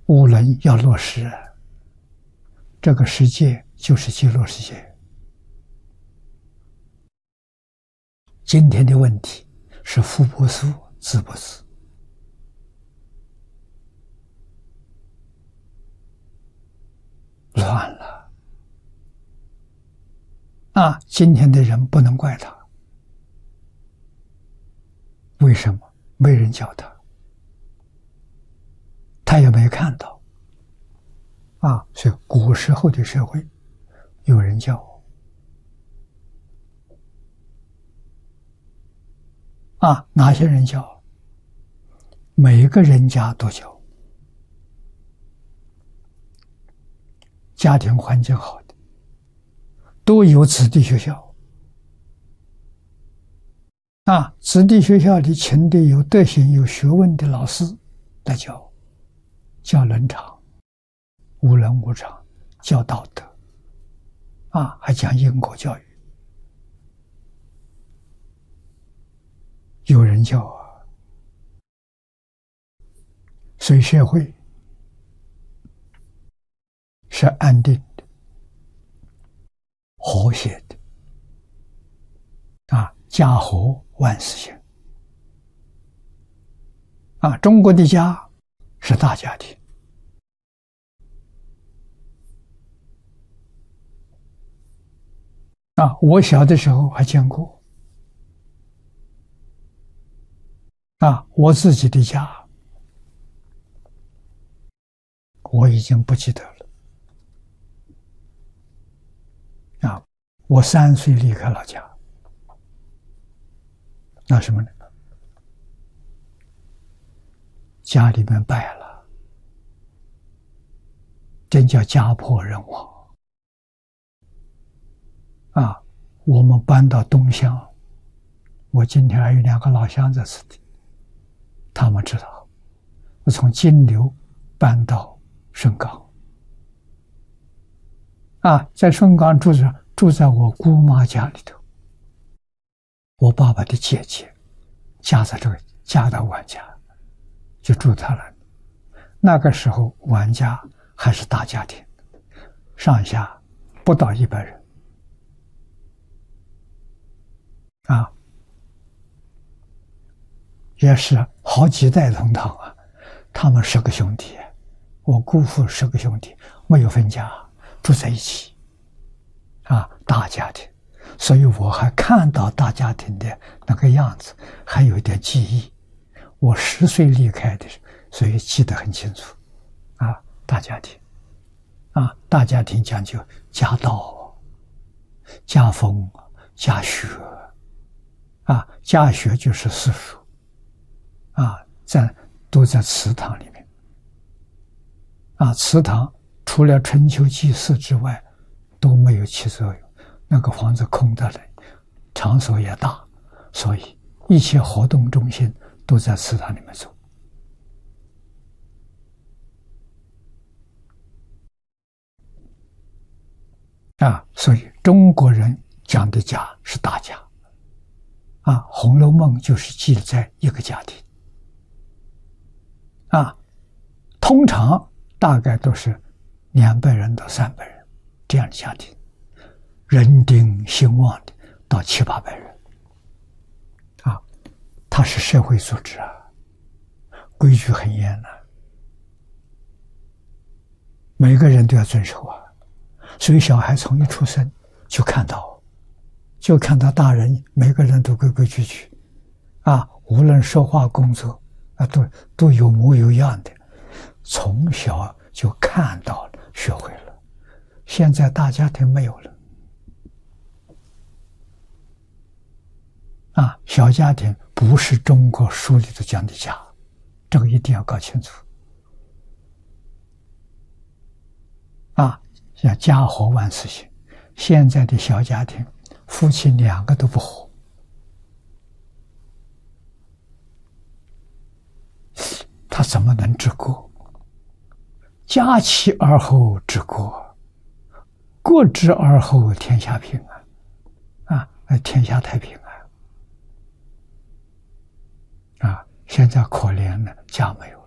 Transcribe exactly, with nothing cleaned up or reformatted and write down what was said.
五伦要落实，这个世界就是极乐世界。今天的问题是福不福，知不知？乱了啊！今天的人不能怪他，为什么？没人教他，他也没看到啊！所以古时候的社会有人教啊，哪些人教？每个人家都教。家庭环境好的，都有子弟学校啊！子弟学校里请的有德行、有学问的老师来教，教伦常、无伦无常，教道德啊，还讲因果教育。有人教啊，所以社会是安定的、和谐的啊，家和万事兴啊。中国的家是大家庭啊，我小的时候还见过啊，我自己的家我已经不记得了啊，我三岁离开老家，那什么呢？家里面败了，真叫家破人亡啊！我们搬到东乡，我今天还有两个老乡在此地，他们知道，我从金牛搬到顺岗。啊，在顺岗住着，住在我姑妈家里头。我爸爸的姐姐嫁在这个，嫁到俺家，就住他那里。那个时候，俺家还是大家庭，上下不到一百人。啊，也是好几代同堂啊。他们十个兄弟，我姑父十个兄弟，没有分家。住在一起啊，大家庭，所以我还看到大家庭的那个样子，还有一点记忆。我十岁离开的，所以记得很清楚啊。大家庭啊，大家庭讲究家道、家风、家学啊，家学就是私塾啊，在都在祠堂里面啊，祠堂。除了春秋祭祀之外，都没有起作用。那个房子空的了，场所也大，所以一切活动中心都在祠堂里面做。啊，所以中国人讲的家是大家。啊，《红楼梦》就是记载一个家庭。啊，通常大概都是两百人到三百人这样的家庭，人丁兴旺的到七八百人，啊，它是社会组织啊，规矩很严啊，每个人都要遵守啊。所以小孩从一出生就看到，就看到大人每个人都规规矩矩，啊，无论说话工作啊，都都有模有样的，从小就看到了。学会了，现在大家庭没有了啊！小家庭不是中国书里头讲的家，这个一定要搞清楚啊！像家和万事兴，现在的小家庭，夫妻两个都不和，他怎么能治国？家齐而后治国，国治而后天下平安，啊，天下太平安，啊，现在可怜了，家没有。